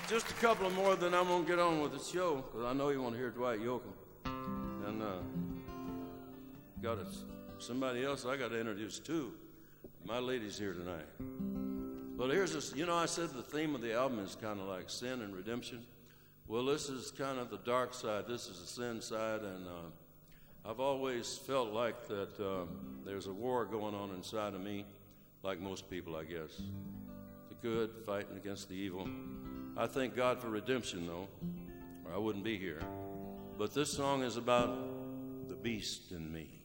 Just a couple of more, then I'm going to get on with the show, because I know you want to hear Dwight Yoakam. And somebody else I got to introduce, too. My lady's here tonight. But here's this, I said the theme of the album is kind of like sin and redemption. Well, this is kind of the dark side. This is the sin side, and I've always felt like that there's a war going on inside of me, like most people, I guess. The good fighting against the evil. I thank God for redemption, though, or I wouldn't be here. But this song is about the beast in me.